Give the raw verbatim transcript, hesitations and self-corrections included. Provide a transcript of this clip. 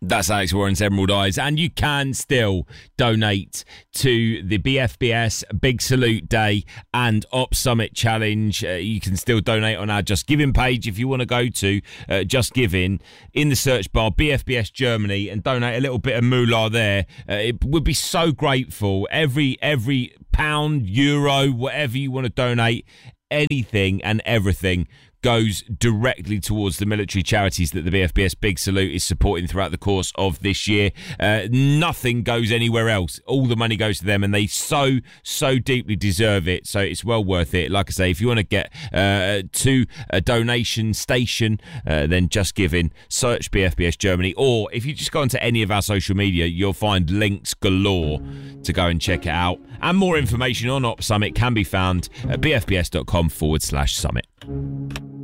That's Alex Warren's Emerald Eyes, and you can still donate to the B F B S Big Salute Day and Op Summit Challenge. Uh, you can still donate on our Just Giving page if you want to go to uh, Just Giving in the search bar B F B S Germany and donate a little bit of moolah there. Uh, it would be so grateful. Every every pound, euro, whatever you want to donate, anything and everything goes directly towards the military charities that the B F B S Big Salute is supporting throughout the course of this year. Uh, nothing goes anywhere else. All the money goes to them, and they so, so deeply deserve it. So it's well worth it. Like I say, if you want to get uh, to a donation station, uh, then Just Giving, search B F B S Germany. Or if you just go onto any of our social media, you'll find links galore to go and check it out. And more information on Op Summit can be found at bfbs.com forward slash summit.